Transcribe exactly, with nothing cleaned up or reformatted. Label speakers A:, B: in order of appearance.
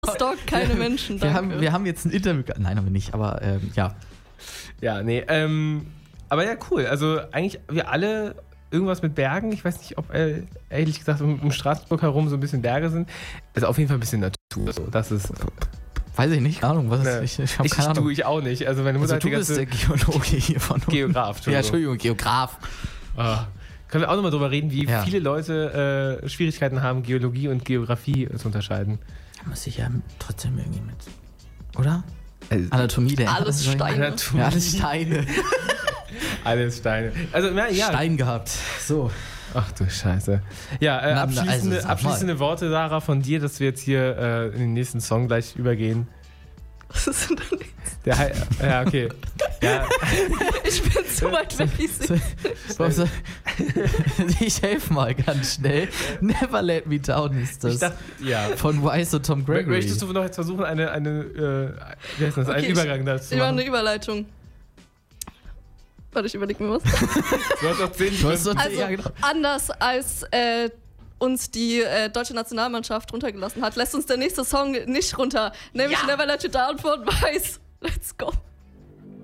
A: stalkt keine Menschen,
B: wir
A: danke.
B: haben, wir haben jetzt ein Interview. Nein, haben wir nicht, aber ähm, ja.
C: Ja, nee, ähm, aber ja, cool. Also eigentlich wir alle irgendwas mit Bergen. Ich weiß nicht, ob äh, ehrlich gesagt um, um Straßburg herum so ein bisschen Berge sind. Also auf jeden Fall ein bisschen Natur. So. Das ist.
B: Weiß ich nicht, keine Ahnung. Was
C: Ne,
B: ist, ich ich habe
C: ich,
B: keine Ahnung.
C: Du, ich auch nicht. Also meine Mutter
B: Also
C: hat die
B: du bist
C: ganze
B: der Geologe hier von
C: Geograf.
B: Ja, Entschuldigung, Geograf.
C: Ah. Können wir auch nochmal drüber reden, wie
B: Ja.
C: viele Leute äh, Schwierigkeiten haben, Geologie und Geografie zu unterscheiden.
B: Da muss ich ja trotzdem irgendwie mit. Oder?
C: Also,
B: Anatomie der Erde,
A: Alles
B: sag ich mal.
A: Steine.
C: Anatomie.
B: Ja, alles Steine.
C: Alles Steine. Also, na, ja.
B: Stein gehabt. So.
C: Ach du Scheiße. Ja, äh,
B: Na, na,
C: abschließende,
B: also, sag
C: abschließende Worte, Sarah, von dir, dass wir jetzt hier äh, in den nächsten Song gleich übergehen.
A: Was ist denn da jetzt?
C: Der Hi- ja, okay. Ja,
A: Ich bin zu weit weg. Ich seh-
B: So, ich helfe mal ganz schnell. Never Let Me Down ist das.
C: ich dachte, ja.
B: Von Wise und Tom Gregory.
C: Möchtest du noch jetzt versuchen, eine, eine äh, wie heißt das, einen
A: Okay, ich-
C: Übergang dazu
A: Ich mache eine
C: machen?
A: Überleitung. Warte, ich überlege mir was.
C: Du hast noch zehn
B: Du hast doch-
A: Also,
B: ja, genau.
A: anders als äh, uns die äh, deutsche Nationalmannschaft runtergelassen hat, lässt uns der nächste Song nicht runter. Nämlich
C: Ja.
A: Never Let You Down von Weiß. Let's go.